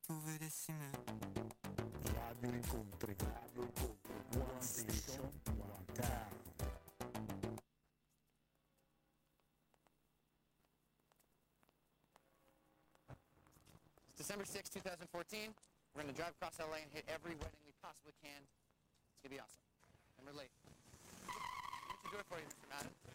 Poverissime. Radio Incontri. One Station, One Town. It's December 6, 2014. We're going to drive across LA and hit every wedding we possibly can. It's going to be awesome. And we're late. What can we do it for you, Mr. Madden?